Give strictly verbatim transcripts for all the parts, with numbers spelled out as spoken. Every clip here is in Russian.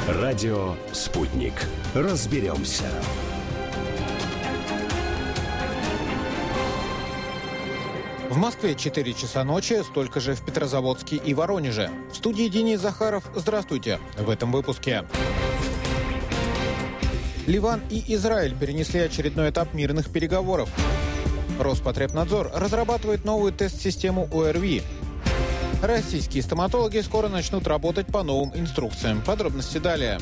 Радио «Спутник». Разберемся. В Москве четыре часа ночи, столько же в Петрозаводске и Воронеже. В студии Денис Захаров. Здравствуйте. В этом выпуске. Ливан и Израиль перенесли очередной этап мирных переговоров. Роспотребнадзор разрабатывает новую тест-систему ОРВИ. Российские стоматологи скоро начнут работать по новым инструкциям. Подробности далее.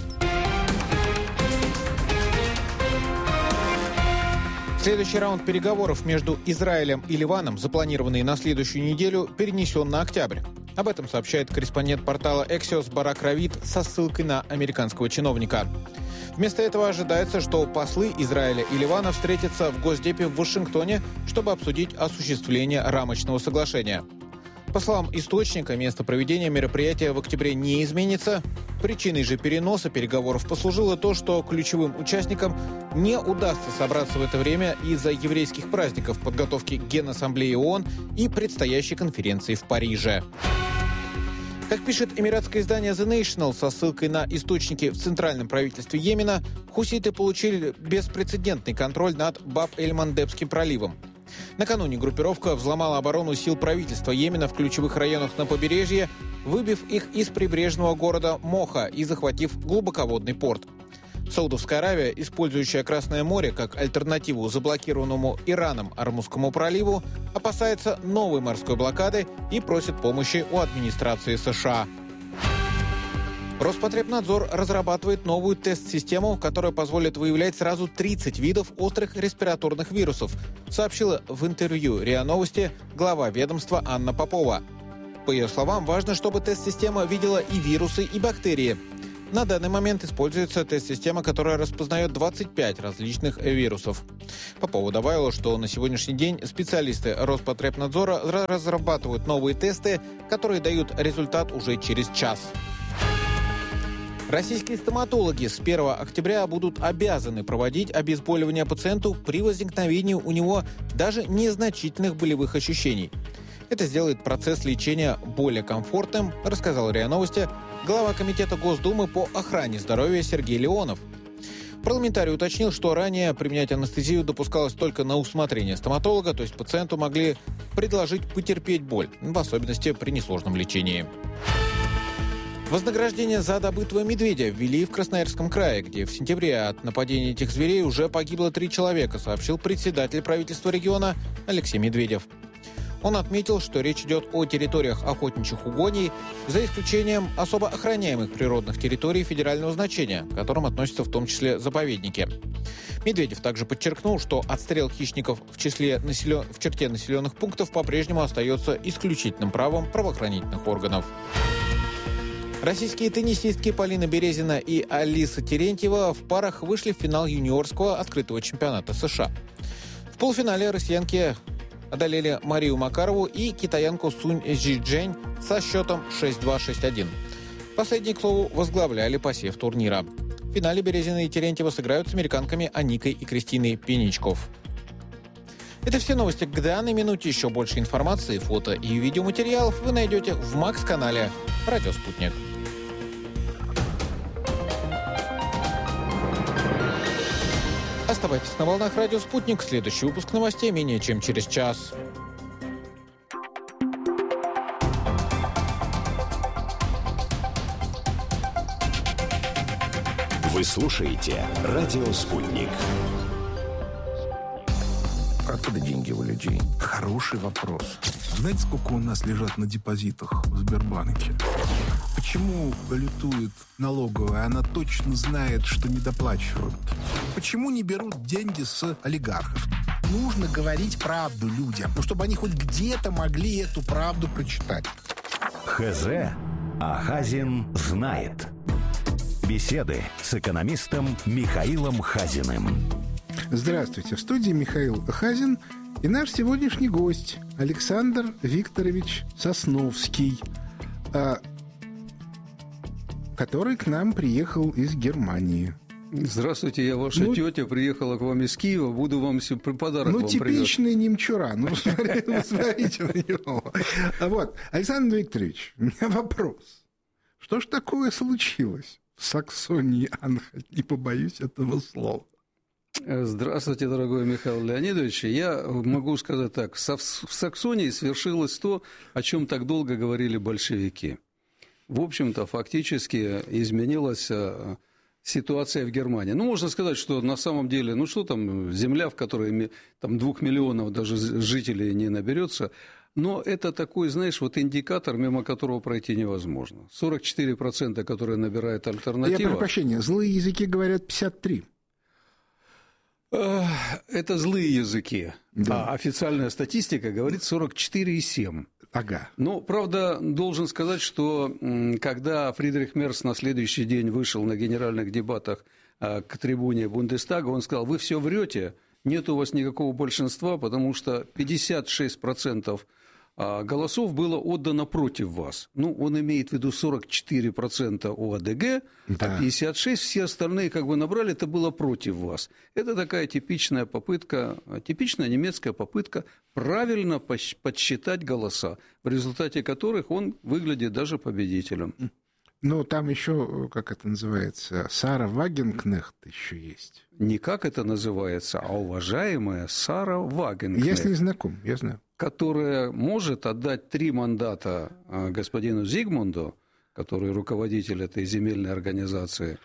Следующий раунд переговоров между Израилем и Ливаном, запланированный на следующую неделю, перенесен на октябрь. Об этом сообщает корреспондент портала Axios Барак Равид со ссылкой на американского чиновника. Вместо этого ожидается, что послы Израиля и Ливана встретятся в Госдепе в Вашингтоне, чтобы обсудить осуществление рамочного соглашения. По словам источника, место проведения мероприятия в октябре не изменится. Причиной же переноса переговоров послужило то, что ключевым участникам не удастся собраться в это время из-за еврейских праздников, подготовки Генассамблеи ООН и предстоящей конференции в Париже. Как пишет эмиратское издание The National со ссылкой на источники в центральном правительстве Йемена, хуситы получили беспрецедентный контроль над Баб-эль-Мандебским проливом. Накануне группировка взломала оборону сил правительства Йемена в ключевых районах на побережье, выбив их из прибрежного города Моха и захватив глубоководный порт. Саудовская Аравия, использующая Красное море как альтернативу заблокированному Ираном Ормузскому проливу, опасается новой морской блокады и просит помощи у администрации США. Роспотребнадзор разрабатывает новую тест-систему, которая позволит выявлять сразу тридцать видов острых респираторных вирусов, сообщила в интервью РИА Новости глава ведомства Анна Попова. По ее словам, важно, чтобы тест-система видела и вирусы, и бактерии. На данный момент используется тест-система, которая распознает двадцать пять различных вирусов. Попова добавила, что на сегодняшний день специалисты Роспотребнадзора разрабатывают новые тесты, которые дают результат уже через час. Российские стоматологи с первого октября будут обязаны проводить обезболивание пациенту при возникновении у него даже незначительных болевых ощущений. Это сделает процесс лечения более комфортным, рассказал РИА Новости глава Комитета Госдумы по охране здоровья Сергей Леонов. Парламентарий уточнил, что ранее применять анестезию допускалось только на усмотрение стоматолога, то есть пациенту могли предложить потерпеть боль, в особенности при несложном лечении. Вознаграждение за добытого медведя ввели в Красноярском крае, где в сентябре от нападения этих зверей уже погибло три человека, сообщил председатель правительства региона Алексей Медведев. Он отметил, что речь идет о территориях охотничьих угодий, за исключением особо охраняемых природных территорий федерального значения, к которым относятся в том числе заповедники. Медведев также подчеркнул, что отстрел хищников в, числе населен... в черте населенных пунктов по-прежнему остается исключительным правом правоохранительных органов. Российские теннисистки Полина Березина и Алиса Терентьева в парах вышли в финал юниорского открытого чемпионата США. В полуфинале россиянки одолели Марию Макарову и китаянку Сунь Жиджень со счетом шесть-два - шесть-один. Последние, к слову, возглавляли посев турнира. В финале Березина и Терентьева сыграют с американками Аникой и Кристиной Пеничков. Это все новости к данной минуте. Еще больше информации, фото и видеоматериалов вы найдете в Макс-канале «Радио Спутник». Оставайтесь на волнах «Радио Спутник». Следующий выпуск новостей менее чем через час. Вы слушаете «Радио Спутник». Откуда деньги у людей? Хороший вопрос. Знаете, сколько у нас лежат на депозитах в Сбербанке? Почему балетует налоговая? Она точно знает, что недоплачивают. Почему не берут деньги с олигархов? Нужно говорить правду людям, ну, чтобы они хоть где-то могли эту правду прочитать. ХЗ, а Хазин знает. Беседы с экономистом Михаилом Хазиным. Здравствуйте. В студии Михаил Хазин и наш сегодняшний гость Александр Викторович Сосновский, который к нам приехал из Германии. Здравствуйте, я ваша ну, тетя, приехала к вам из Киева, буду вам подарок ну, вам привез. Ну, типичный немчура, ну, смотрите на него. Вот, Александр Викторович, у меня вопрос. Что ж такое случилось в Саксонии-Анхальт, не побоюсь этого слова. Здравствуйте, дорогой Михаил Леонидович. Я могу сказать так. В Саксонии свершилось то, о чем так долго говорили большевики. В общем-то, фактически изменилась ситуация в Германии. Ну, можно сказать, что на самом деле, ну что там, земля, в которой там, двух миллионов даже жителей не наберется, но это такой, знаешь, вот индикатор, мимо которого пройти невозможно. сорок четыре процента, которые набирает альтернатива. Я прошу прощения, злые языки говорят пятьдесят три. Это злые языки, да. А официальная статистика говорит сорок четыре и семь. Ага. Но, правда, должен сказать, что когда Фридрих Мерц на следующий день вышел на генеральных дебатах к трибуне Бундестага, он сказал: вы все врете, нет у вас никакого большинства, потому что пятьдесят шесть процентов голосов было отдано против вас. Ну, он имеет в виду сорок четыре процента у АДГ, да. А пятьдесят шесть все остальные как бы набрали, это было против вас. Это такая типичная попытка, типичная немецкая попытка правильно подсчитать голоса, в результате которых он выглядит даже победителем. Ну, там еще, как это называется, Сара Вагенкнехт еще есть. Не как это называется, а уважаемая Сара Вагенкнехт. Я с ней знаком, я знаю. Которая может отдать три мандата господину Зигмунду, который руководитель этой земельной организации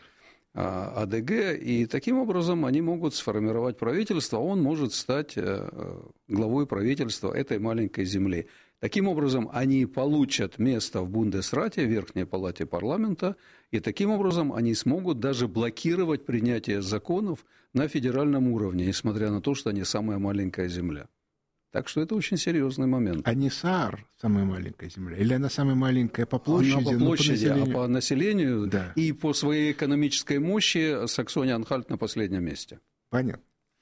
АДГ, и таким образом они могут сформировать правительство, а он может стать главой правительства этой маленькой земли. Таким образом, они получат место в Бундесрате, в Верхней палате парламента, и таким образом они смогут даже блокировать принятие законов на федеральном уровне, несмотря на то, что они самая маленькая земля. Так что это очень серьезный момент. А не Саар самая маленькая земля? Или она самая маленькая по площади? Она по площади, по а по населению да. И по своей экономической мощи Саксония-Анхальт на последнем месте. Понятно.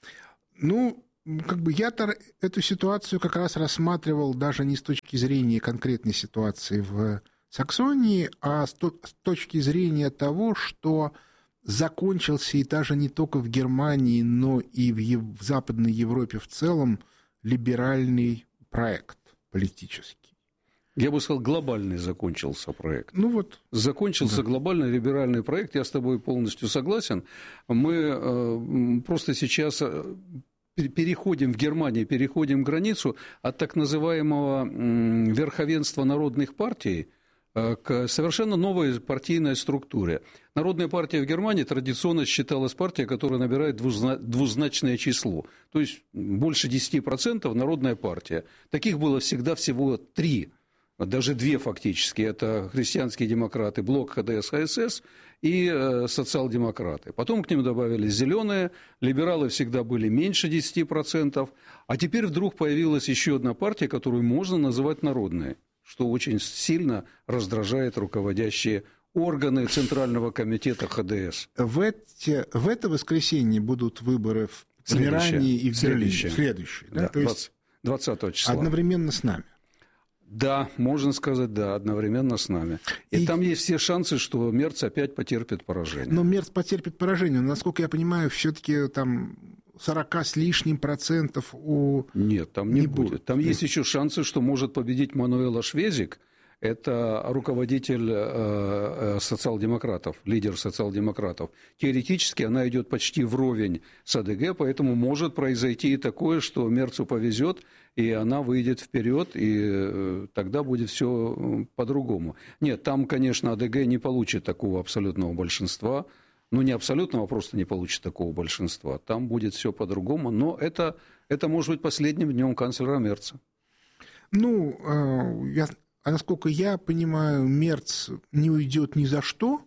Ну, как бы я-то эту ситуацию как раз рассматривал даже не с точки зрения конкретной ситуации в Саксонии, а с точки зрения того, что закончился и даже не только в Германии, но и в, Ев... в Западной Европе в целом либеральный проект политический. Я бы сказал, глобальный закончился проект. Ну вот. Закончился да. глобальный либеральный проект, я с тобой полностью согласен. Мы э, просто сейчас переходим в Германии, переходим границу от так называемого э, верховенства народных партий к совершенно новой партийной структуре. Народная партия в Германии традиционно считалась партией, которая набирает двузначное число. То есть больше десяти процентов народная партия. Таких было всегда всего три, даже две фактически. Это христианские демократы, блок ХДС, ХСС и социал-демократы. Потом к ним добавились зеленые, либералы всегда были меньше десяти процентов. А теперь вдруг появилась еще одна партия, которую можно называть народной, что очень сильно раздражает руководящие органы Центрального комитета ХДС. В, эти, в это воскресенье будут выборы в Померании и в Берлине. Следующие. Да? Да, То есть двадцатого числа. Одновременно с нами. Да, можно сказать, да, одновременно с нами. И, и там есть все шансы, что Мерц опять потерпит поражение. Но Мерц потерпит поражение. Но, насколько я понимаю, все-таки там сорок с лишним процентов у... Нет, там не, не будет. будет. Там Нет. есть еще шансы, что может победить Мануэла Швезик. Это руководитель э, социал-демократов, лидер социал-демократов. Теоретически она идет почти вровень с АДГ, поэтому может произойти и такое, что Мерцу повезет, и она выйдет вперед, и э, тогда будет все по-другому. Нет, там, конечно, АДГ не получит такого абсолютного большинства. Ну, не абсолютного, а просто не получит такого большинства. Там будет все по-другому, но это, это может быть последним днем канцлера Мерца. Ну, э, я... А насколько я понимаю, Мерц не уйдет ни за что,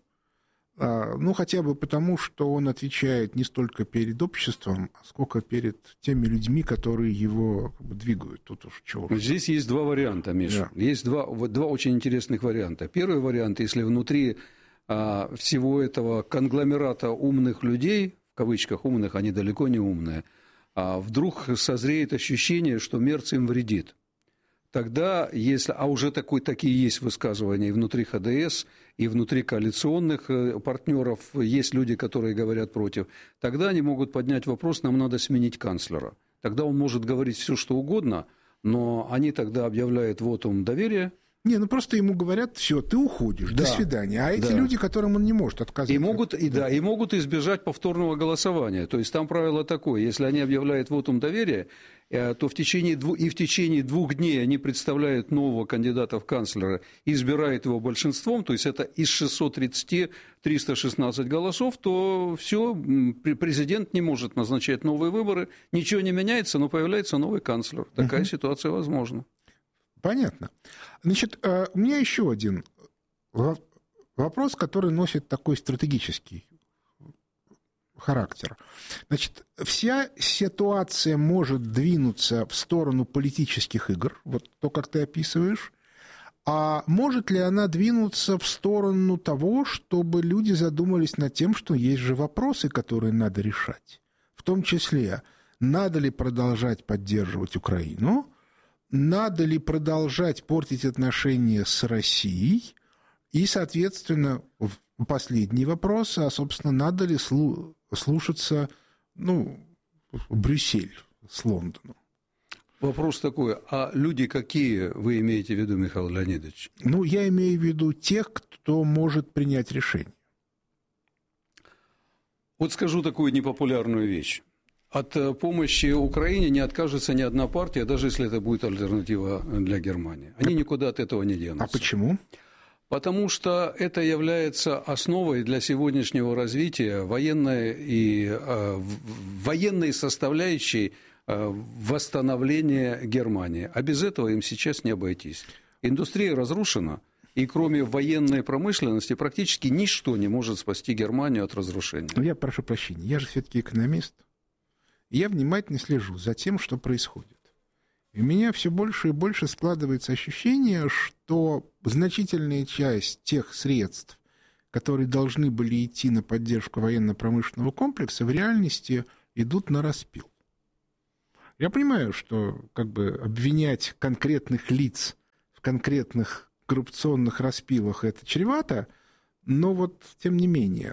ну, хотя бы потому, что он отвечает не столько перед обществом, сколько перед теми людьми, которые его как бы двигают. Тут уж чего. Здесь есть два варианта, Миша. Да. Есть два, два очень интересных варианта. Первый вариант, если внутри а, всего этого конгломерата умных людей, в кавычках умных, они далеко не умные, а вдруг созреет ощущение, что Мерц им вредит. Тогда, если, а уже такой, такие есть высказывания и внутри ХДС, и внутри коалиционных партнеров, есть люди, которые говорят против, тогда они могут поднять вопрос, нам надо сменить канцлера. Тогда он может говорить все, что угодно, но они тогда объявляют вотум доверия Не, ну просто ему говорят, все, ты уходишь, да. До свидания. А эти да. люди, которым он не может отказать. И могут, и, да, и могут избежать повторного голосования. То есть там правило такое, если они объявляют вотум доверия, то в течение дву, и в течение двух дней они представляют нового кандидата в канцлера и избирают его большинством, то есть это из шестисот тридцати триста шестнадцать голосов, то все, президент не может назначать новые выборы, ничего не меняется, но появляется новый канцлер. Такая угу. ситуация возможна. Понятно. Значит, у меня еще один вопрос, который носит такой стратегический характер. Значит, вся ситуация может двинуться в сторону политических игр, вот то, как ты описываешь, а может ли она двинуться в сторону того, чтобы люди задумались над тем, что есть же вопросы, которые надо решать, в том числе, надо ли продолжать поддерживать Украину, надо ли продолжать портить отношения с Россией, и, соответственно, последний вопрос, а, собственно, надо ли слушаться, ну, Брюссель с Лондоном? Вопрос такой, а люди какие вы имеете в виду, Михаил Леонидович? Ну, я имею в виду тех, кто может принять решение. Вот скажу такую непопулярную вещь. От помощи Украине не откажется ни одна партия, даже если это будет альтернатива для Германии. Они никуда от этого не денутся. А почему? Потому что это является основой для сегодняшнего развития военной, и, э, военной составляющей э, восстановления Германии. А без этого им сейчас не обойтись. Индустрия разрушена, и кроме военной промышленности практически ничто не может спасти Германию от разрушения. Я прошу прощения, я же все-таки экономист. Я внимательно слежу за тем, что происходит. И у меня все больше и больше складывается ощущение, что значительная часть тех средств, которые должны были идти на поддержку военно-промышленного комплекса, в реальности идут на распил. Я понимаю, что как бы обвинять конкретных лиц в конкретных коррупционных распилах это чревато, но вот тем не менее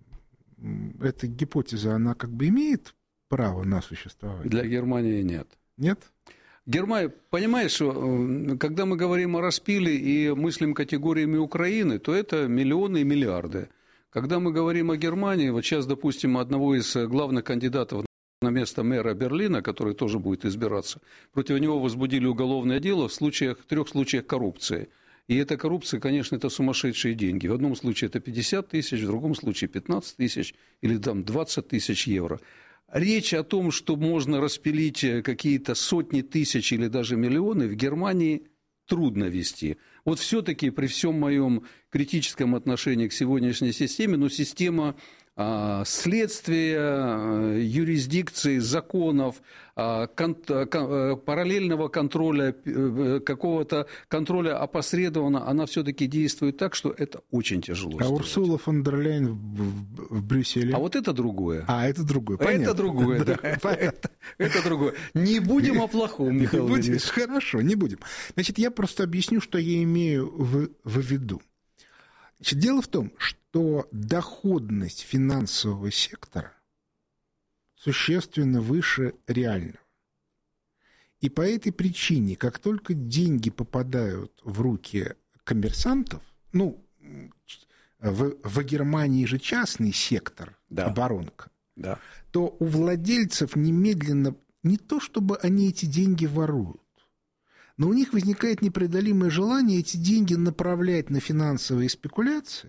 эта гипотеза, она как бы имеет право на существование? Для Германии нет. Нет? Германия, понимаешь, когда мы говорим о распиле и мыслим категориями Украины, то это миллионы и миллиарды. Когда мы говорим о Германии, вот сейчас, допустим, одного из главных кандидатов на место мэра Берлина, который тоже будет избираться, против него возбудили уголовное дело в случаях, в трех случаях коррупции. И эта коррупция, конечно, это сумасшедшие деньги. В одном случае это пятьдесят тысяч, в другом случае пятнадцать тысяч или там двадцать тысяч евро. Речь о том, что можно распилить какие-то сотни тысяч или даже миллионы, в Германии трудно вести. Вот все-таки при всем моем критическом отношении к сегодняшней системе, но система а, следствия, юрисдикции, законов, а, кон, кон, параллельного контроля, какого-то контроля опосредованно, она все-таки действует так, что это очень тяжело. А Урсула фон дер Ляйен в, в Брюсселе? А вот это другое. А, это другое, понятно. Это другое, да. Это другое. Не будем о плохом, Михаил Ильич. Хорошо, не будем. Значит, я просто объясню, что я имею в виду. Значит, дело в том, что доходность финансового сектора существенно выше реального. И по этой причине, как только деньги попадают в руки коммерсантов, ну, в, в Германии же частный сектор, да. Оборонка, да. то у владельцев немедленно, не то чтобы они эти деньги воруют, но у них возникает непреодолимое желание эти деньги направлять на финансовые спекуляции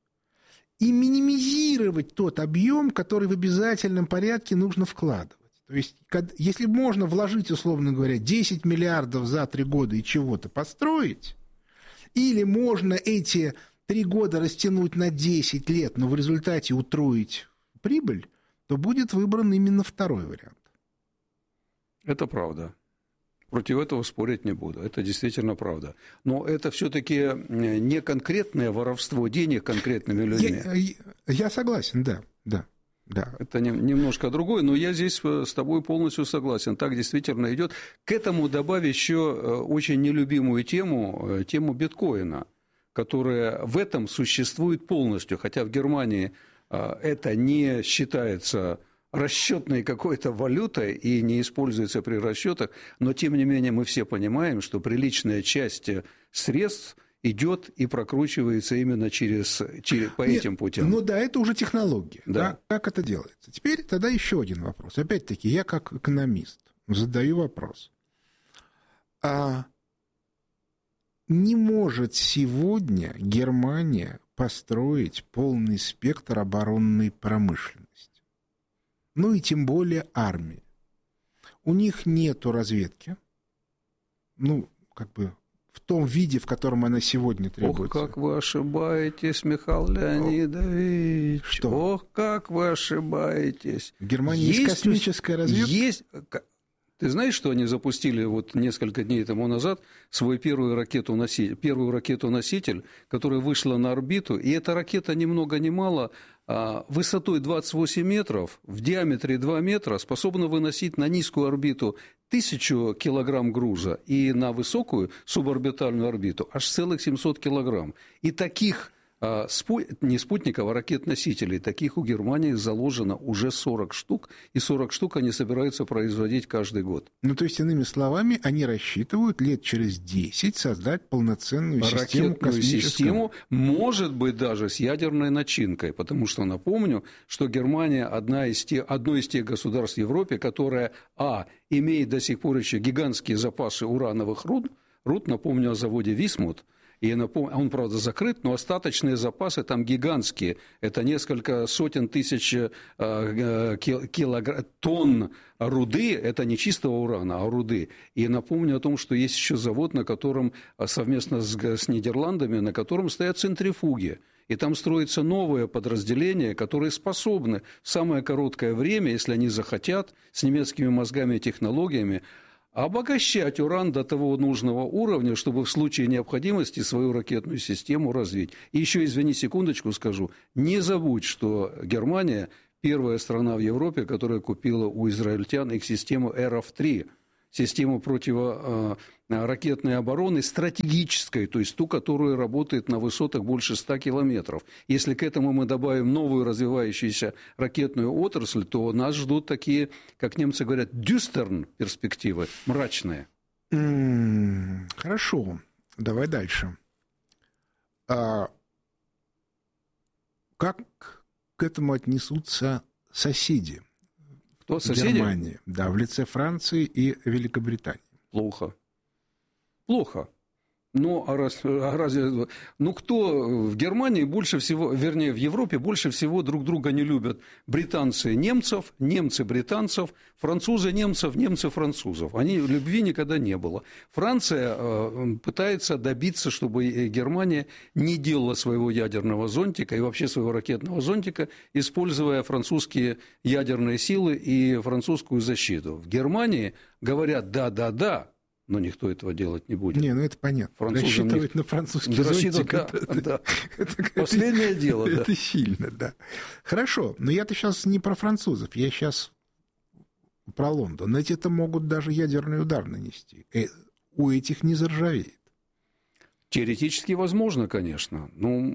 и минимизировать тот объем, который в обязательном порядке нужно вкладывать. То есть, если можно вложить, условно говоря, десять миллиардов за три года и чего-то построить, или можно эти три года растянуть на десять лет, но в результате утроить прибыль, то будет выбран именно второй вариант. Это правда. Против этого спорить не буду. Это действительно правда. Но это все-таки не конкретное воровство денег конкретными людьми. Я, я согласен, да, да, да. Это не, немножко другое, но я здесь с тобой полностью согласен. Так действительно идет. К этому добавь еще очень нелюбимую тему, тему биткоина, которая в этом существует полностью, хотя в Германии это не считается расчетной какой-то валютой и не используется при расчетах, но тем не менее мы все понимаем, что приличная часть средств идет и прокручивается именно через, через, по Нет, этим путям. Ну да, это уже технология. Да. Да? Как это делается? Теперь тогда еще один вопрос. Опять-таки, я как экономист задаю вопрос. А не может сегодня Германия построить полный спектр оборонной промышленности? Ну и тем более армии. У них нету разведки, ну, как бы в том виде, в котором она сегодня требуется. Ох, как вы ошибаетесь, Михаил Леонидович. Что? Ох, как вы ошибаетесь. В Германии есть, есть космическая разведка? Есть. Ты знаешь, что они запустили вот несколько дней тому назад свою первую ракету-носитель, первую ракету-носитель, которая вышла на орбиту, и эта ракета ни много ни мало высотой двадцать восемь метров, в диаметре два метра, способна выносить на низкую орбиту тысячу килограмм груза и на высокую суборбитальную орбиту аж целых семьсот килограмм. И таких не спутников, а ракет-носителей, таких у Германии заложено уже сорок штук, и сорок штук они собираются производить каждый год. Ну, то есть, иными словами, они рассчитывают лет через десять создать полноценную систему ракетную космическую. систему, может быть, даже с ядерной начинкой, потому что напомню, что Германия одна из тех, одно из тех государств в Европе, которая, а, имеет до сих пор еще гигантские запасы урановых руд, руд, напомню о заводе «Висмут», и напомню, он, правда, закрыт, но остаточные запасы там гигантские. Это несколько сотен тысяч килограмм, тонн руды, это не чистого урана, а руды. И напомню о том, что есть еще завод, на котором совместно с, с Нидерландами, на котором стоят центрифуги. И там строится новое подразделение, которые способны в самое короткое время, если они захотят, с немецкими мозгами и технологиями, обогащать уран до того нужного уровня, чтобы в случае необходимости свою ракетную систему развить. И еще, извини, секундочку скажу, не забудь, что Германия первая страна в Европе, которая купила у израильтян их систему эр эф три, систему противоракетной обороны стратегической, то есть ту, которая работает на высотах больше ста километров. Если к этому мы добавим новую развивающуюся ракетную отрасль, то нас ждут такие, как немцы говорят, дюстерн перспективы, мрачные. Mm, хорошо, давай дальше. А как к этому отнесутся соседи? Кто, соседи? Германии, да, в лице Франции и Великобритании. Плохо. Плохо. Ну, а раз, а разве, ну, кто в Германии больше всего, вернее, в Европе больше всего друг друга не любят? Британцы немцев, немцы британцев, французы немцев, немцы французов. Они, любви никогда не было. Франция э, пытается добиться, чтобы Германия не делала своего ядерного зонтика и вообще своего ракетного зонтика, используя французские ядерные силы и французскую защиту. В Германии говорят «да-да-да», но никто этого делать не будет. Не, ну это понятно. Французам рассчитывать не... на французский да, зонтик, да, это, да. Это, Последнее это, дело. Это да. сильно, да. Хорошо, но я-то сейчас не про французов, я сейчас про Лондон. Эти это могут даже ядерный удар нанести. У этих не заржавеет. Теоретически возможно, конечно. Но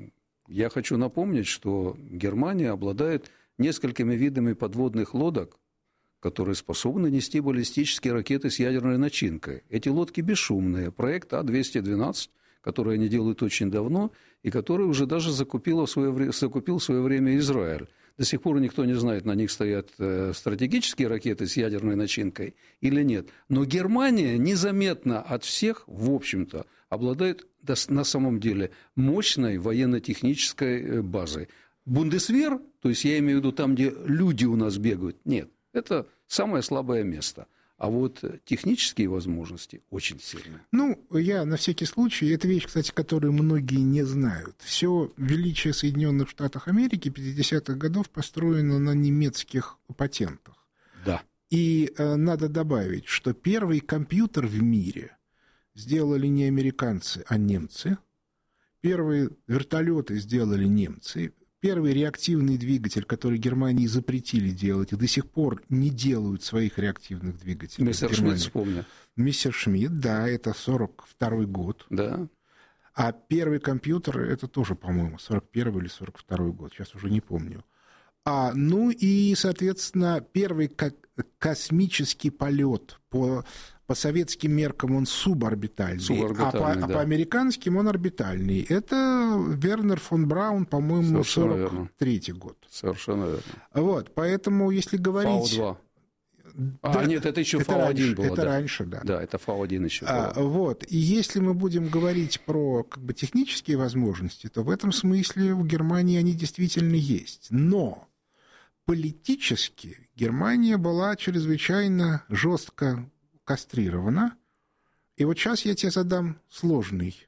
я хочу напомнить, что Германия обладает несколькими видами подводных лодок, которые способны нести баллистические ракеты с ядерной начинкой. Эти лодки бесшумные. Проект А двести двенадцать, который они делают очень давно, и который уже даже закупил в свое время, закупил в свое время Израиль. До сих пор никто не знает, на них стоят стратегические ракеты с ядерной начинкой или нет. Но Германия незаметно от всех, в общем-то, обладает на самом деле мощной военно-технической базой. Бундесвер, то есть я имею в виду там, где люди у нас бегают, нет. Это самое слабое место. А вот технические возможности очень сильные. Ну, я на всякий случай, это вещь, кстати, которую многие не знают. Все величие Соединенных Штатов Америки пятидесятых годов построено на немецких патентах. Да. И э, надо добавить, что первый компьютер в мире сделали не американцы, а немцы. Первые вертолеты сделали немцы. Первый реактивный двигатель, который Германии запретили делать, и до сих пор не делают своих реактивных двигателей. Мессершмитт, вспомню. Мессершмитт, да, это сорок второй год. Да. А первый компьютер, это тоже, по-моему, сорок первый или сорок второй год, сейчас уже не помню. А, ну и, соответственно, первый космический полет по, по советским меркам он суборбитальный, суборбитальный а, по, да. а по американским он орбитальный. Это Вернер фон Браун, по-моему, сорок третий год. Совершенно верно. Вот, поэтому, если говорить... Фау-два. А, да, нет, это еще это Фау один раньше, было. Это да. раньше, да. Да, это Фау один еще а, было. Вот, и если мы будем говорить про как бы, технические возможности, то в этом смысле в Германии они действительно есть. Но политически Германия была чрезвычайно жестко кастрирована. И вот сейчас я тебе задам сложный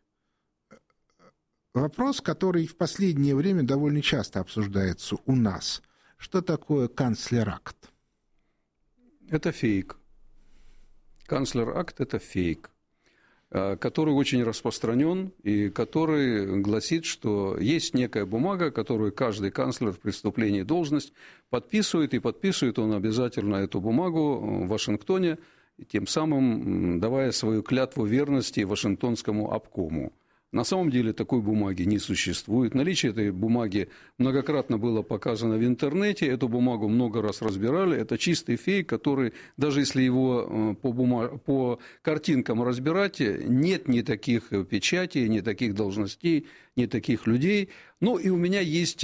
вопрос, который в последнее время довольно часто обсуждается у нас. Что такое канцлеракт? Это фейк. Канцлер-акт – это фейк, который очень распространен и который гласит, что есть некая бумага, которую каждый канцлер в преступлении должность подписывает, и подписывает он обязательно эту бумагу в Вашингтоне, тем самым давая свою клятву верности Вашингтонскому обкому. На самом деле такой бумаги не существует. Наличие этой бумаги многократно было показано в интернете. Эту бумагу много раз разбирали. Это чистый фейк, который, даже если его по, бумаг... по картинкам разбирать, нет ни таких печатей, ни таких должностей, ни таких людей. Ну и у меня есть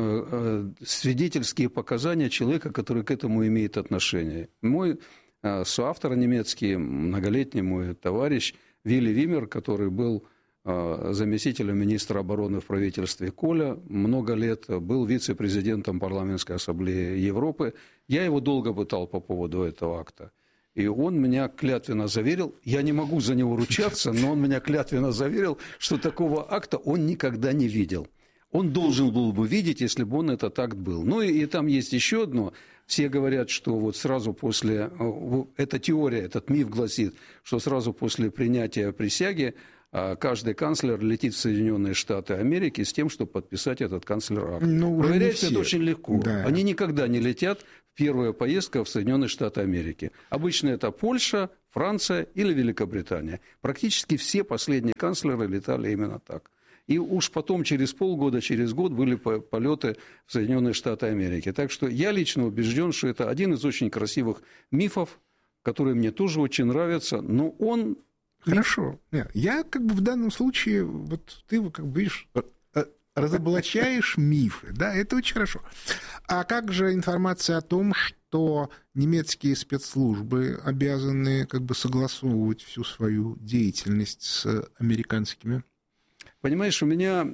свидетельские показания человека, который к этому имеет отношение. Мой соавтор немецкий, многолетний мой товарищ Вилли Вимер, который был заместителем министра обороны в правительстве Коля, много лет был вице-президентом парламентской ассамблеи Европы. Я его долго пытал по поводу этого акта. И он меня клятвенно заверил, я не могу за него ручаться, но он меня клятвенно заверил, что такого акта он никогда не видел. Он должен был бы видеть, если бы он этот акт был. Ну и, и там есть еще одно. Все говорят, что вот сразу после... Эта теория, этот миф гласит, что сразу после принятия присяги каждый канцлер летит в Соединенные Штаты Америки с тем, чтобы подписать этот канцлер-акт. Ну, проверяется это очень легко. Да. Они никогда не летят в первую поездку в Соединенные Штаты Америки. Обычно это Польша, Франция или Великобритания. Практически все последние канцлеры летали именно так. И уж потом, через полгода, через год были полеты в Соединенные Штаты Америки. Так что я лично убежден, что это один из очень красивых мифов, которые мне тоже очень нравятся, но он... Хорошо. Нет, я как бы в данном случае, вот ты, как бы, видишь, разоблачаешь мифы, да, это очень хорошо. А как же информация о том, что немецкие спецслужбы обязаны как бы согласовывать всю свою деятельность с американскими? Понимаешь, у меня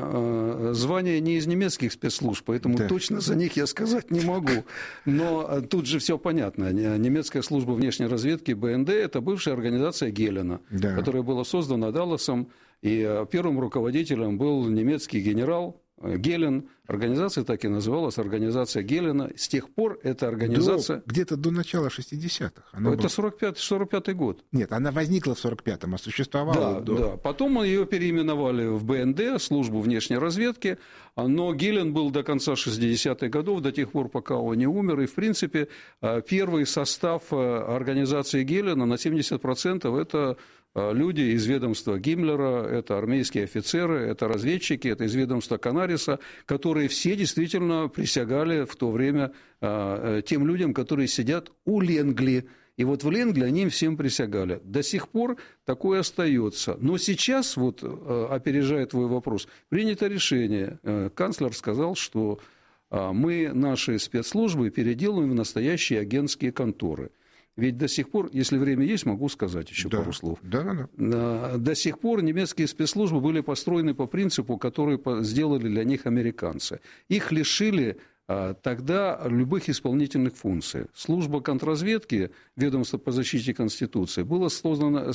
звание не из немецких спецслужб, поэтому да. точно за них я сказать не могу. Но тут же все понятно. Немецкая служба внешней разведки бэ эн дэ – это бывшая организация Гелена, да. которая была создана Далласом, и первым руководителем был немецкий генерал Гелен. Организация так и называлась, организация Гелена. С тех пор эта организация... До, где-то до начала шестидесятых. Она это сорок пятый год. Нет, она возникла в сорок пятом, а существовала да, до... Да, потом ее переименовали в бэ эн дэ, службу внешней разведки, но Гелен был до конца шестидесятых годов, до тех пор, пока он не умер. И, в принципе, первый состав организации Гелена на семьдесят процентов это... люди из ведомства Гиммлера, это армейские офицеры, это разведчики, это из ведомства Канариса, которые все действительно присягали в то время тем людям, которые сидят у Ленгли. И вот в Ленгли они всем присягали. До сих пор такое остается. Но сейчас, вот, опережая твой вопрос, принято решение. Канцлер сказал, что мы наши спецслужбы переделываем в настоящие агентские конторы. Ведь до сих пор, если время есть, могу сказать еще да, пару слов. Да, да. До сих пор немецкие спецслужбы были построены по принципу, который сделали для них американцы. Их лишили тогда любых исполнительных функций. Служба контрразведки, ведомство по защите Конституции, было, создано,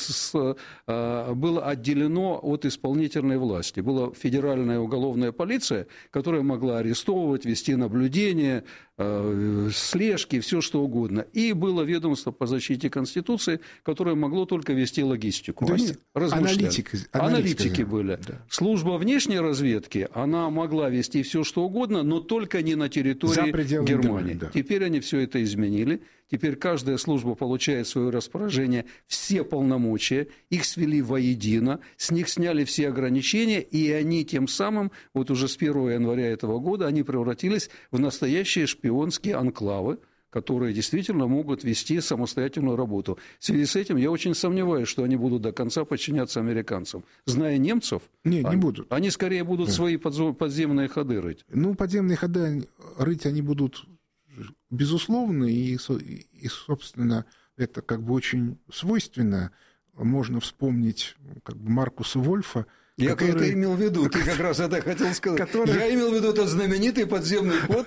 было отделено от исполнительной власти. Была федеральная уголовная полиция, которая могла арестовывать, вести наблюдение, слежки, все что угодно. И было ведомство по защите Конституции, которое могло только вести логистику. То есть аналитик, аналитики были. Да. Служба внешней разведки, она могла вести все что угодно, но только не на территории территории Германии. Германии, да. Теперь они все это изменили. Теперь каждая служба получает в свое распоряжение все полномочия, их свели воедино, с них сняли все ограничения, и они тем самым, вот уже с первого января этого года, они превратились в настоящие шпионские анклавы, которые действительно могут вести самостоятельную работу. В связи с этим я очень сомневаюсь, что они будут до конца подчиняться американцам. Зная немцев, не, не они, будут. Они скорее будут да. свои подземные ходы рыть. Ну, подземные ходы рыть они будут, безусловно, и, и, собственно, это как бы очень свойственно. Можно вспомнить как бы Маркуса Вольфа. Я который... это имел в виду, ты как раз это хотел сказать. Который... Я имел в виду этот знаменитый подземный ход,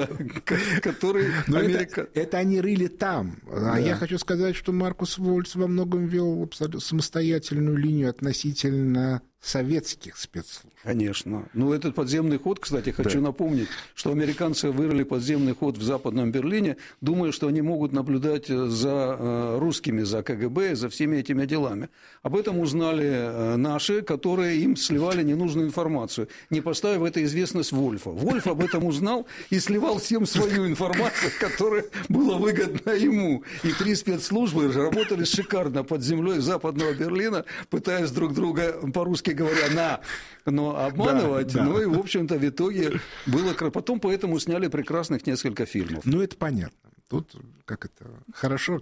который Америка... Это они рыли там. А я хочу сказать, что Маркус Вольф во многом вел самостоятельную линию относительно советских спецслужб. Конечно. Ну, этот подземный ход, кстати, хочу да. напомнить, что американцы вырыли подземный ход в Западном Берлине, думая, что они могут наблюдать за русскими, за КГБ, за всеми этими делами. Об этом узнали наши, которые им сливали ненужную информацию, не поставив это известность Вольфа. Вольф об этом узнал и сливал всем свою информацию, которая была выгодна ему. И три спецслужбы работали шикарно под землей Западного Берлина, пытаясь друг друга по-русски говоря, на, но обманывать. Да, да. Ну и, в общем-то, в итоге было... Потом поэтому сняли прекрасных несколько фильмов. Ну, это понятно. Тут, как это, хорошо...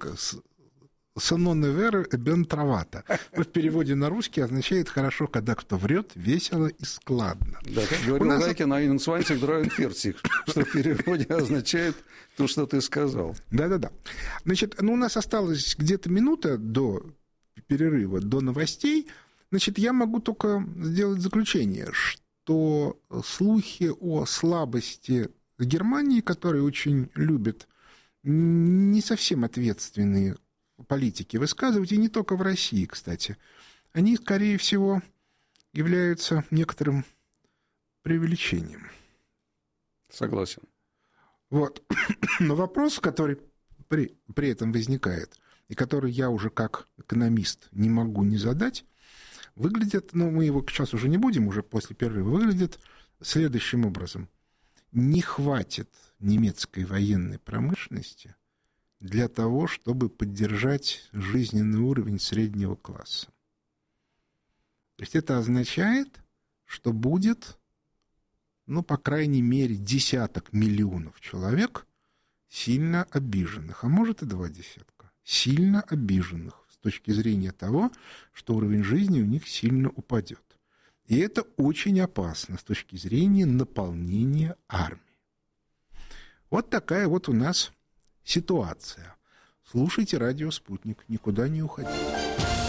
«Сононне веры бен травата». В переводе на русский означает «хорошо, когда кто врет, весело и складно». Да, как говорил нас... Райкин, «Einen zwanzig, dreiundvierzig», что в переводе означает то, что ты сказал. Да-да-да. Значит, ну, у нас осталось где-то минута до перерыва, до новостей. Значит, я могу только сделать заключение, что слухи о слабости Германии, которые очень любят не совсем ответственные политики высказывать, и не только в России, кстати, они, скорее всего, являются некоторым преувеличением. Согласен. Вот. Но вопрос, который при, при этом возникает, и который я уже как экономист не могу не задать, выглядит, но мы его сейчас уже не будем, уже после перерыва, выглядит следующим образом. Не хватит немецкой военной промышленности для того, чтобы поддержать жизненный уровень среднего класса. То есть это означает, что будет, ну, по крайней мере, десяток миллионов человек сильно обиженных, а может и два десятка, сильно обиженных с точки зрения того, что уровень жизни у них сильно упадет. И это очень опасно с точки зрения наполнения армии. Вот такая вот у нас ситуация. Слушайте «Радио Спутник». Никуда не уходите.